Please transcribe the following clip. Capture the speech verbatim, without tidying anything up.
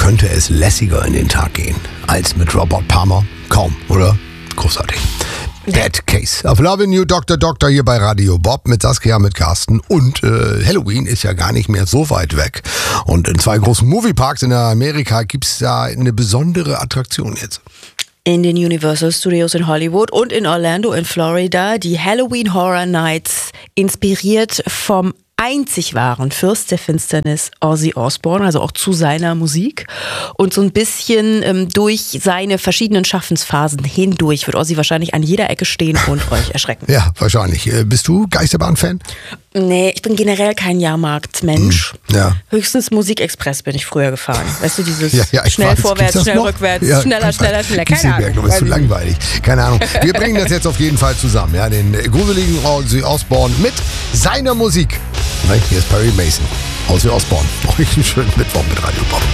könnte es lässiger in den Tag gehen als mit Robert Palmer? Kaum, oder? Großartig. Dead Case of Lovin' You, Doktor Doktor hier bei Radio Bob mit Saskia, mit Carsten. Und äh, Halloween ist ja gar nicht mehr so weit weg. Und in zwei großen Movieparks in Amerika gibt es da eine besondere Attraktion jetzt. In den Universal Studios in Hollywood und in Orlando in Florida die Halloween Horror Nights, inspiriert vom einzig wahren Fürst der Finsternis Ozzy Osbourne, also auch zu seiner Musik. Und so ein bisschen ähm, durch seine verschiedenen Schaffensphasen hindurch wird Ozzy wahrscheinlich an jeder Ecke stehen und euch erschrecken. Ja, wahrscheinlich. Äh, bist du Geisterbahn-Fan? Nee, ich bin generell kein Jahrmarktmensch. Hm, ja. Höchstens Musikexpress bin ich früher gefahren. Weißt du, dieses ja, ja, schnell weiß. vorwärts, schnell noch? rückwärts, ja, schneller, schneller, schneller. Keine Keine Ahnung. Ahnung. Du bist zu langweilig. Keine Ahnung. Wir bringen das jetzt auf jeden Fall zusammen. Ja, den gruseligen Ozzy Osbourne mit seiner Musik. Hier ist Perry Mason. Ozzy Osbourne. Euch einen schönen Mittwoch mit Radio Bob.